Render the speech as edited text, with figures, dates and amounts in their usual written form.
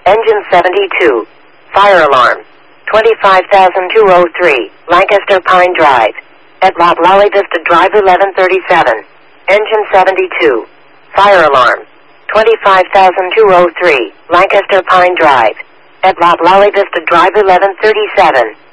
Engine 72. Fire alarm. 25,203, Lancaster Pine Drive. At Loblolly Vista Drive 1137. Engine 72. Fire alarm. 25,203, Lancaster Pine Drive. At Loblolly Vista Drive 1137.